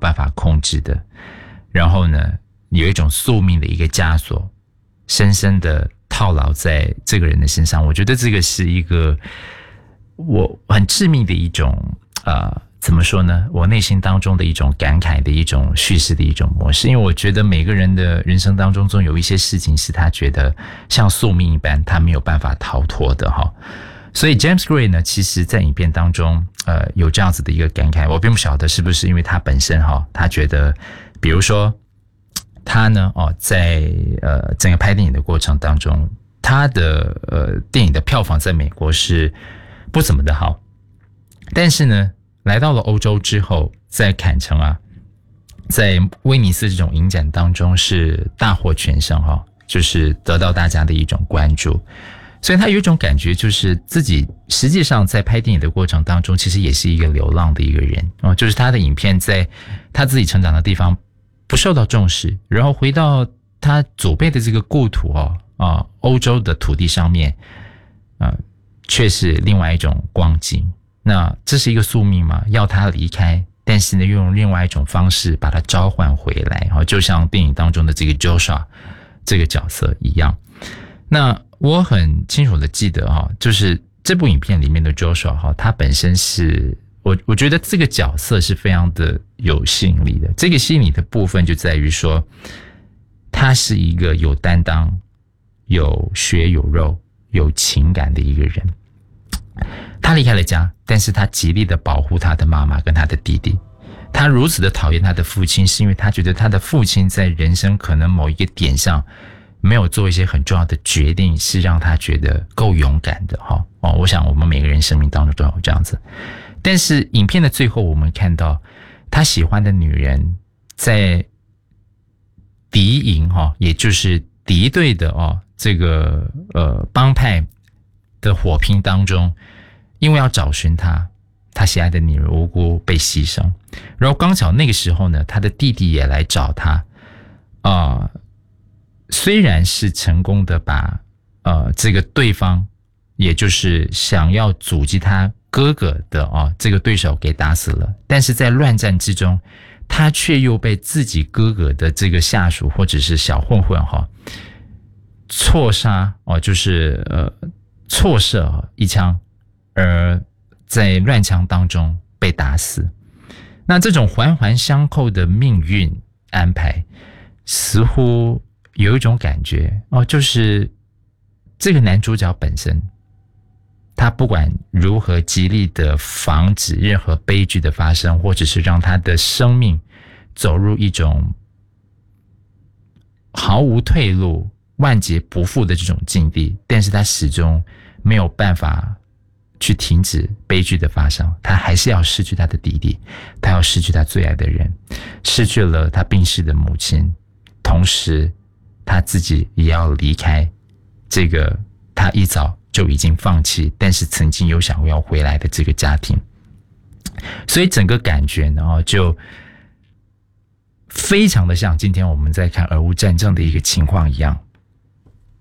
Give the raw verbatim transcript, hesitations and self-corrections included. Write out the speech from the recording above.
办法控制的，然后呢，有一种宿命的一个枷锁，深深的套牢在这个人的身上。我觉得这个是一个我很致命的一种呃，怎么说呢？我内心当中的一种感慨的一种叙事的一种模式。因为我觉得每个人的人生当中，总有一些事情是他觉得像宿命一般，他没有办法逃脱的哈。所以 James Gray 呢，其实在影片当中，呃，有这样子的一个感慨。我并不晓得是不是因为他本身哈，他觉得，比如说他呢，哦，在呃整个拍电影的过程当中，他的呃电影的票房在美国是不怎么的好，但是呢，来到了欧洲之后，在坎城啊，在威尼斯这种影展当中是大获全胜哈，就是得到大家的一种关注。所以他有一种感觉，就是自己实际上在拍电影的过程当中，其实也是一个流浪的一个人哦，就是他的影片在他自己成长的地方不受到重视，然后回到他祖辈的这个故土哦啊，欧洲的土地上面，啊，却是另外一种光景。那这是一个宿命吗？要他离开，但是呢，又用另外一种方式把他召唤回来，就像电影当中的这个 Joshua 这个角色一样。那我很清楚的记得哈，就是这部影片里面的 Joshua 哈，他本身是我我觉得这个角色是非常的有吸引力的。这个吸引力的部分就在于说，他是一个有担当、有血有肉、有情感的一个人。他离开了家，但是他极力的保护他的妈妈跟他的弟弟。他如此的讨厌他的父亲，是因为他觉得他的父亲在人生可能某一个点上没有做一些很重要的决定，是让他觉得够勇敢的哈哦。我想我们每个人生命当中都有这样子。但是影片的最后，我们看到他喜欢的女人在敌营哈，也就是敌对的哦这个呃帮派的火拼当中，因为要找寻他，他喜爱的女人无辜被牺牲。然后刚巧那个时候呢，他的弟弟也来找他啊。呃虽然是成功的把呃这个对方，也就是想要阻击他哥哥的啊、哦、这个对手给打死了，但是在乱战之中，他却又被自己哥哥的这个下属或者是小混混哈、哦、错杀哦，就是呃错射一枪，而在乱枪当中被打死。那这种环环相扣的命运安排，似乎有一种感觉哦，就是这个男主角本身，他不管如何极力的防止任何悲剧的发生，或者是让他的生命走入一种毫无退路、万劫不复的这种境地，但是他始终没有办法去停止悲剧的发生，他还是要失去他的弟弟，他要失去他最爱的人，失去了他病逝的母亲，同时他自己也要离开这个他一早就已经放弃，但是曾经有想要回来的这个家庭。所以整个感觉呢，就非常的像今天我们在看俄乌战争的一个情况一样。